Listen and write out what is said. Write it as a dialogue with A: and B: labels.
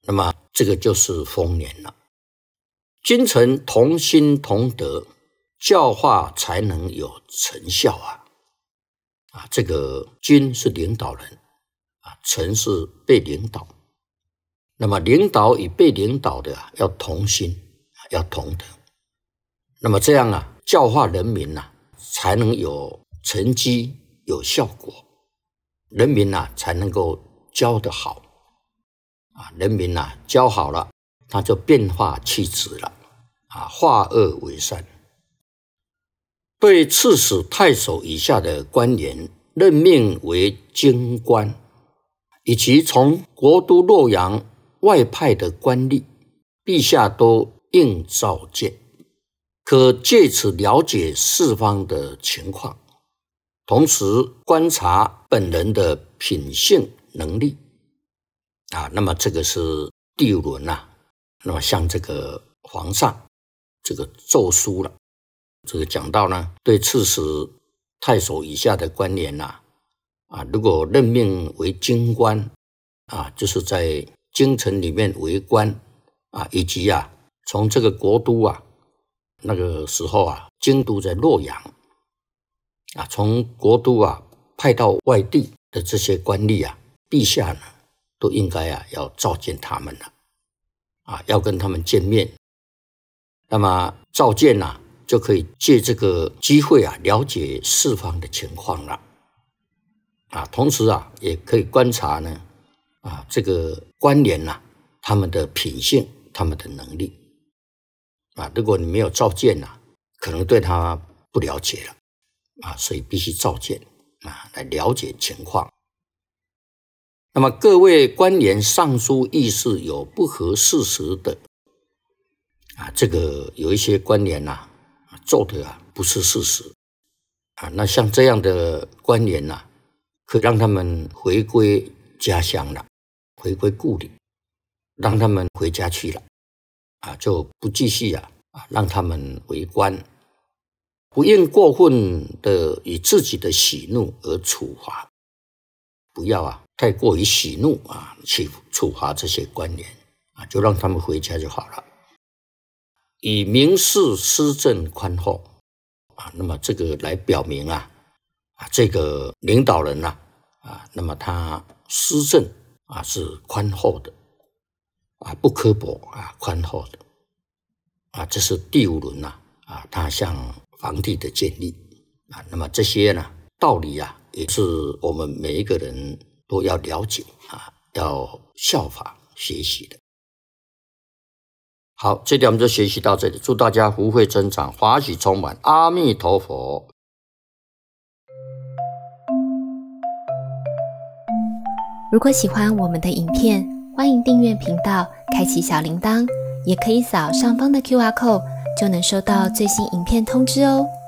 A: 那么这个就是丰年了。君臣同心同德，教化才能有成效啊！这个君是领导人啊，臣是被领导。那么领导与被领导的要同心，要同德。那么这样啊，教化人民啊，才能有成绩、有效果，人民啊才能够教得好啊。人民啊教好了，他就变化气质了啊，化恶为善。对刺史、太守以下的官员任命为京官，以及从国都洛阳外派的官吏，陛下都应召见，可借此了解四方的情况，同时观察本人的品性能力啊。那么这个是第五轮啊。那么像这个皇上这个奏书了，这个讲到呢，对刺史、太守以下的官员如果任命为京官啊，就是在京城里面为官啊，以及从这个国都那个时候京都在洛阳啊，从国都派到外地的这些官吏陛下呢都应该要召见他们了要跟他们见面。那么召见就可以借这个机会了解四方的情况了同时也可以观察呢这个官员他们的品性、他们的能力如果你没有召见可能对他不了解了所以必须召见来了解情况。那么各位官员上书议事有不合事实的这个有一些官员做的不是事实那像这样的官员可以让他们回归家乡了，回归故里，让他们回家去了就不继续让他们为官，不应过分的以自己的喜怒而处罚，不要太过于喜怒去处罚这些官员就让他们回家就好了。以明示施政宽厚那么这个来表明这个领导人那么他施政是宽厚的不刻薄宽厚的这是第五轮他向皇帝的建议那么这些道理也是我们每一个人都要了解要效法学习的。好，这点我们就学习到这里，祝大家福慧增长，法喜充满，阿弥陀佛。
B: 如果喜欢我们的影片，欢迎订阅频道，开启小铃铛，也可以扫上方的 QR code，就能收到最新影片通知哦。